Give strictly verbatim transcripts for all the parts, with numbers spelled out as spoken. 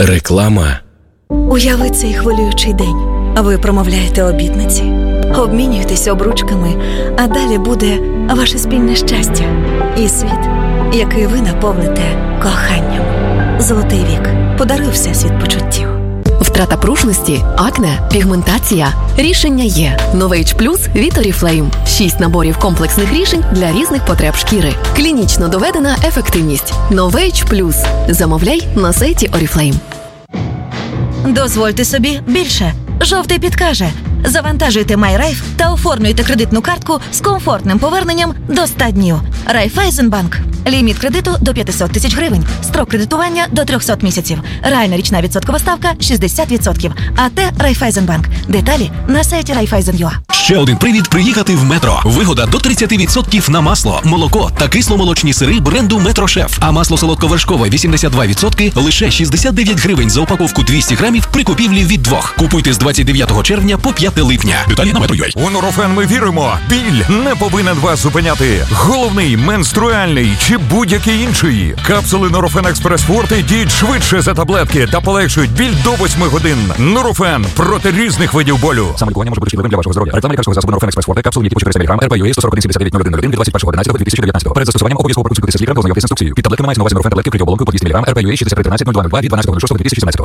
Реклама. Уяви цей хвилюючий день. Ви промовляєте обітниці, обмінюєтеся обручками, а далі буде ваше спільне щастя і світ, який ви наповните коханням. Золотий вік. Подаруй всесвіт почуттів. Втрата пружності, акне, пігментація. Рішення є. Новейдж Плюс від Oriflame. Шість наборів комплексних рішень для різних потреб шкіри. Клінічно доведена ефективність. Новейдж Плюс. Замовляй на сайті Oriflame. Дозвольте собі більше. Жовтий підкаже. Завантажуйте MyRaiff та оформлюйте кредитну картку з комфортним поверненням до ста днів. Райфайзенбанк. Ліміт кредиту до п'ятсот тисяч гривень. Строк кредитування до триста місяців. Реальна річна відсоткова ставка шістдесят відсотків. АТ Райфайзенбанк. Деталі на сайті Райфайзен.ua. Ще один привід приїхати в Метро. Вигода до тридцять відсотків на масло, молоко та кисломолочні сири бренду Метро Шеф. А масло солодковершкове вісімдесят два відсотки лише шістдесят дев'ять гривень за упаковку двісті грамів при купівлі від двох. Купуйте з двадцять дев'ятого червня по п'яте липня. Деталі на Метро.ua. У Нурофен ми віримо. Біль не повинен вас зупиняти. Головний, менструальний чи будь-який інший. Капсули Нурофен Експрес Форте діють швидше за таблетки та полегшують біль до восьми годин. Нурофен проти різних видів болю. Саме лікування може бути шкідливим для вашого здоров'я. Реклама лікарського засобу Нурофен Експрес Форте, капсули, які по чотириста міліграм, ар пе ю ей сто сорок один сімдесят дев'ять нуль один нуль один від двадцять першого одинадцятого дві тисячі дев'ятнадцятого. Перед застосуванням обов'язково проконсультуйтеся з лікарем та ознайомтесь з інструкцією. Під таблетками мається на увазі Нурофен таблетки при оболонку по двісті міліграм, ар пе ю ей шістдесят три тринадцять нуль два нуль два від дванадцятого шостого дві тисячі сімнадцятого.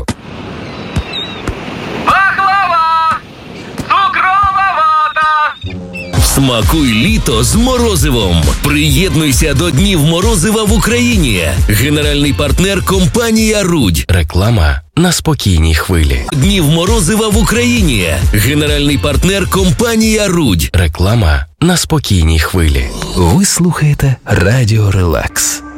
Смакуй літо з морозивом. Приєднуйся до Днів морозива в Україні. Генеральний партнер – компанія Рудь. Реклама на спокійній хвилі. Днів морозива в Україні. Генеральний партнер – компанія Рудь. Реклама на спокійній хвилі. Ви слухаєте Радіо Релакс.